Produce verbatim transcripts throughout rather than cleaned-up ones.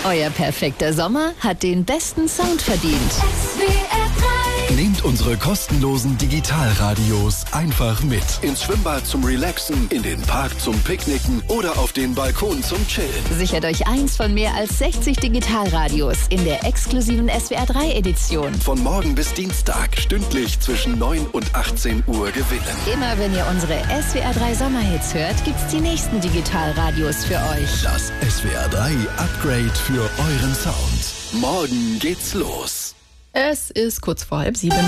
Euer perfekter Sommer hat den besten Sound verdient. S W R drei. Nehmt unsere kostenlosen Digitalradios einfach mit. Ins Schwimmbad zum Relaxen, in den Park zum Picknicken oder auf den Balkon zum Chillen. Sichert euch eins von mehr als sechzig Digitalradios in der exklusiven S W R drei Edition. Von morgen bis Dienstag stündlich zwischen neun und achtzehn Uhr gewinnen. Immer wenn ihr unsere S W R drei Sommerhits hört, gibt's die nächsten Digitalradios für euch. Das S W R drei Upgrade für euren Sound. Morgen geht's los. Es ist kurz vor halb sieben.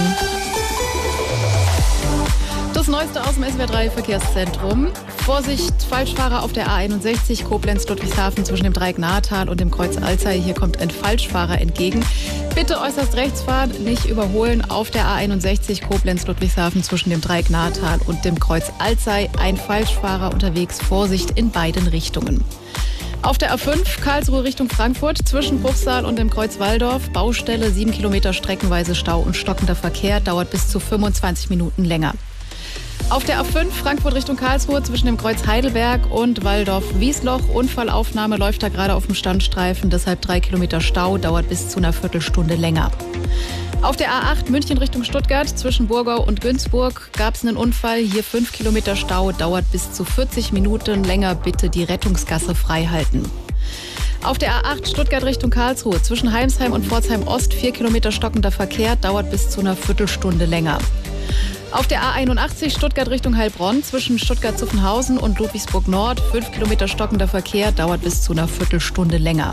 Das Neueste aus dem S W R drei Verkehrszentrum. Vorsicht, Falschfahrer auf der A einundsechzig, Koblenz-Ludwigshafen zwischen dem Dreieck-Nahetal und dem Kreuz Alzey. Hier kommt ein Falschfahrer entgegen. Bitte äußerst rechts fahren, nicht überholen. Auf der A einundsechzig, Koblenz-Ludwigshafen zwischen dem Dreieck-Nahetal und dem Kreuz Alzey. Ein Falschfahrer unterwegs. Vorsicht in beiden Richtungen. Auf der A fünf, Karlsruhe Richtung Frankfurt, zwischen Bruchsal und dem Kreuz Walldorf. Baustelle, sieben Kilometer streckenweise Stau und stockender Verkehr, dauert bis zu fünfundzwanzig Minuten länger. Auf der A fünf, Frankfurt Richtung Karlsruhe, zwischen dem Kreuz Heidelberg und Walldorf-Wiesloch. Unfallaufnahme läuft da gerade auf dem Standstreifen, deshalb drei Kilometer Stau, dauert bis zu einer Viertelstunde länger. Auf der A acht, München Richtung Stuttgart, zwischen Burgau und Günzburg gab es einen Unfall. Hier fünf Kilometer Stau, dauert bis zu vierzig Minuten länger. Bitte die Rettungsgasse frei halten. Auf der A acht, Stuttgart Richtung Karlsruhe, zwischen Heimsheim und Pforzheim Ost, vier Kilometer stockender Verkehr, dauert bis zu einer Viertelstunde länger. Auf der A einundachtzig, Stuttgart Richtung Heilbronn, zwischen Stuttgart-Zuffenhausen und Ludwigsburg Nord, fünf Kilometer stockender Verkehr, dauert bis zu einer Viertelstunde länger.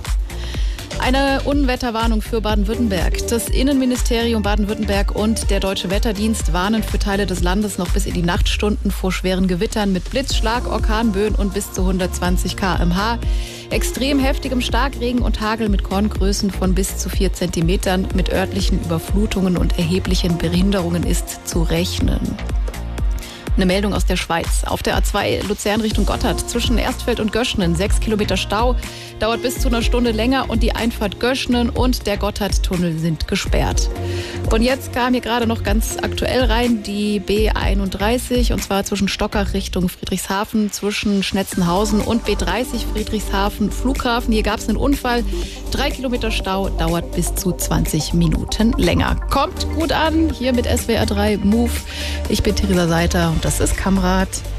Eine Unwetterwarnung für Baden-Württemberg. Das Innenministerium Baden-Württemberg und der Deutsche Wetterdienst warnen für Teile des Landes noch bis in die Nachtstunden vor schweren Gewittern mit Blitzschlag, Orkanböen und bis zu hundertzwanzig Kilometer pro Stunde. Extrem heftigem Starkregen und Hagel mit Korngrößen von bis zu vier Zentimetern. Mit örtlichen Überflutungen und erheblichen Behinderungen ist zu rechnen. Eine Meldung aus der Schweiz. Auf der A zwei Luzern Richtung Gotthard zwischen Erstfeld und Göschnen sechs Kilometer Stau, dauert bis zu einer Stunde länger und die Einfahrt Göschnen und der Gotthardtunnel sind gesperrt. Und jetzt kam hier gerade noch ganz aktuell rein die B einunddreißig und zwar zwischen Stockach Richtung Friedrichshafen, zwischen Schnetzenhausen und B dreißig Friedrichshafen Flughafen. Hier gab es einen Unfall. Drei Kilometer Stau, dauert bis zu zwanzig Minuten länger. Kommt gut an, hier mit S W R drei Move. Ich bin Theresa Seiter und das ist Kamrat.